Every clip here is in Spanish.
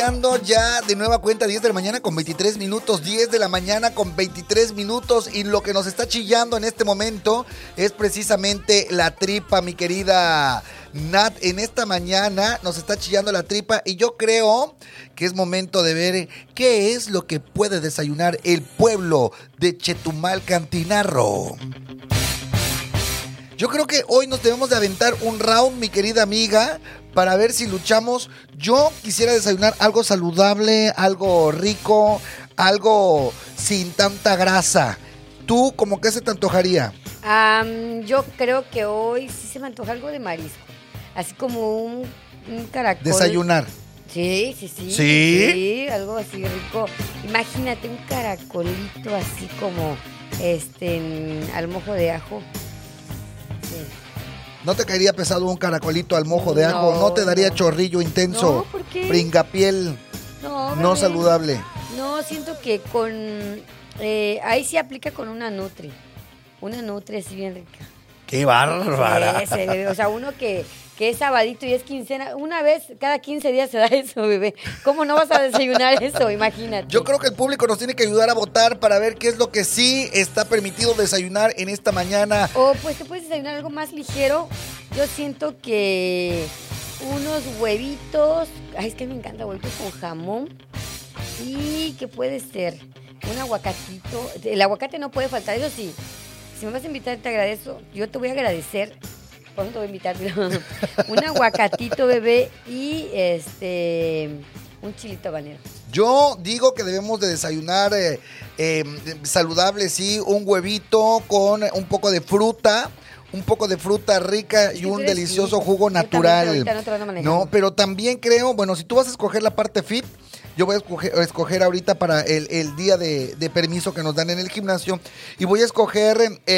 Ya de nueva cuenta, 10 de la mañana con 23 minutos, 10 de la mañana con 23 minutos, y lo que nos está chillando en este momento es precisamente la tripa, mi querida Nat. En esta mañana nos está chillando la tripa y yo creo que es momento de ver qué es lo que puede desayunar el pueblo de Chetumal, Cantinarro. Yo creo que hoy nos debemos de aventar un round, mi querida amiga, para ver si luchamos. Yo quisiera desayunar algo saludable, algo rico, algo sin tanta grasa. ¿Tú cómo que se te antojaría? Yo creo que hoy sí se me antoja algo de marisco. Así como un caracol. Desayunar. Sí. Sí, algo así rico. Imagínate un caracolito así como al mojo de ajo. Sí. ¿No te caería pesado un caracolito al mojo de ajo? ¿No te daría chorrillo intenso? No, ¿por qué? Pringapiel no saludable. No, siento que ahí sí aplica con una nutri. Una nutri así bien rica. ¡Qué bárbara! Sí, bebé. O sea, uno que es sabadito y es quincena. Una vez cada 15 días se da eso, bebé. ¿Cómo no vas a desayunar eso? Imagínate. Yo creo que el público nos tiene que ayudar a votar para ver qué es lo que sí está permitido desayunar en esta mañana. O pues te puedes desayunar algo más ligero. Yo siento que unos huevitos. Ay, es que me encanta huevitos con jamón. ¿Y qué puede ser? Un aguacatito. El aguacate no puede faltar, eso sí. Si me vas a invitar, te agradezco. Yo te voy a agradecer. ¿Por qué te voy a invitar? Un aguacatito, bebé, y un chilito habanero. Yo digo que debemos de desayunar saludable, sí, un huevito con un poco de fruta rica y un delicioso jugo natural. No, pero también creo, bueno, si tú vas a escoger la parte fit, yo voy a escoger ahorita para el día de permiso que nos dan en el gimnasio, y voy a escoger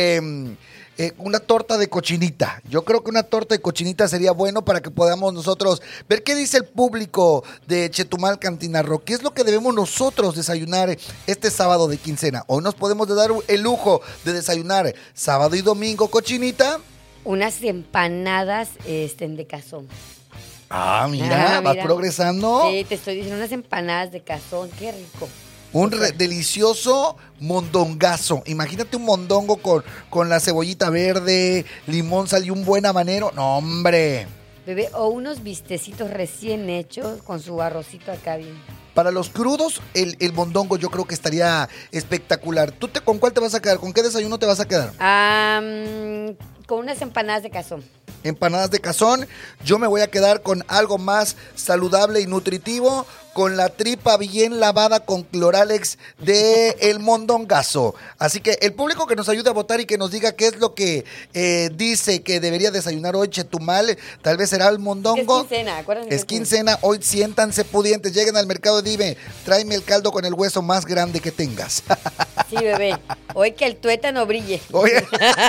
una torta de cochinita. Yo creo que una torta de cochinita sería bueno para que podamos nosotros ver qué dice el público de Chetumal, Cantinarro. ¿Qué es lo que debemos nosotros desayunar este sábado de quincena? Hoy nos podemos dar el lujo de desayunar sábado y domingo cochinita. Unas empanadas de cazón. Mira, vas progresando. Sí, te estoy diciendo, unas empanadas de cazón, qué rico. Un delicioso mondongazo. Imagínate un mondongo con la cebollita verde, limón, sal y un buen habanero. ¡No, hombre! Bebé, o unos bistecitos recién hechos con su arrocito acá bien. Para los crudos, el mondongo yo creo que estaría espectacular. ¿Tú con cuál te vas a quedar? ¿Con qué desayuno te vas a quedar? Con unas empanadas de cazón. Empanadas de cazón. Yo me voy a quedar con algo más saludable y nutritivo, con la tripa bien lavada con Cloralex de el mondongazo. Así que el público que nos ayude a votar y que nos diga qué es lo que dice que debería desayunar hoy Chetumal, tal vez será el mondongo. Es quincena, acuérdense. Es quincena, hoy siéntanse pudientes, lleguen al mercado y dime, tráeme el caldo con el hueso más grande que tengas. Sí, bebé, hoy que el tuétano brille. Oye.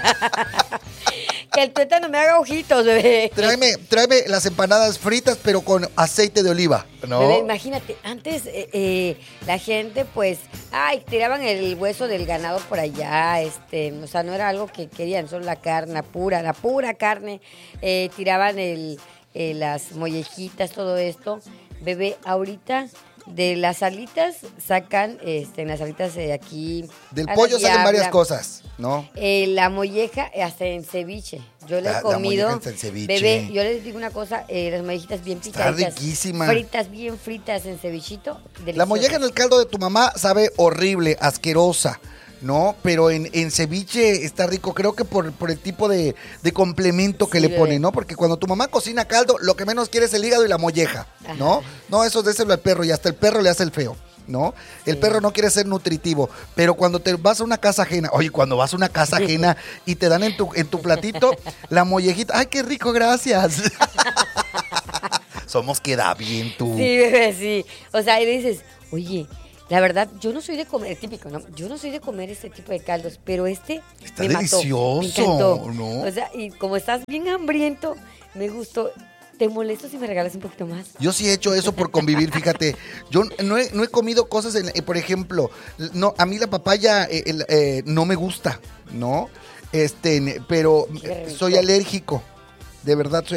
Que el tuétano me haga ojitos, bebé. Tráeme las empanadas fritas, pero con aceite de oliva, ¿no? Bebé, imagínate, antes la gente, pues, tiraban el hueso del ganado por allá, o sea, no era algo que querían, solo la carne, la pura carne, tiraban las mollejitas, todo esto. Bebé, ahorita de las alitas sacan, en las alitas aquí... Del pollo salen varias cosas, ¿no? La molleja hasta en ceviche. Yo le he comido. La molleja en ceviche. Bebé, yo les digo una cosa, las mollejitas bien picaditas. Está riquísima. Bien fritas en cevichito. Deliciosas. La molleja en el caldo de tu mamá sabe horrible, asquerosa, ¿no? Pero en ceviche está rico, creo que por el tipo de complemento que le pone, ¿no? Porque cuando tu mamá cocina caldo, lo que menos quiere es el hígado y la molleja, ¿no? Ajá. No, eso déselo al perro y hasta el perro le hace el feo, ¿no? Sí. El perro no quiere ser nutritivo, pero cuando te vas a una casa ajena, cuando vas a una casa ajena y te dan en tu platito la mollejita, ¡ay, qué rico, gracias! Somos queda bien tú. Sí, bebé, sí. O sea, y dices, oye, la verdad, yo no soy de comer, típico, ¿no? Yo no soy de comer este tipo de caldos, pero está me delicioso, mató, me encantó, ¿no? O sea, y como estás bien hambriento, me gustó. ¿Te molesto si me regalas un poquito más? Yo sí he hecho eso por convivir, fíjate. Yo no he comido cosas, por ejemplo, no, a mí la papaya no me gusta, ¿no? Pero soy alérgico, de verdad soy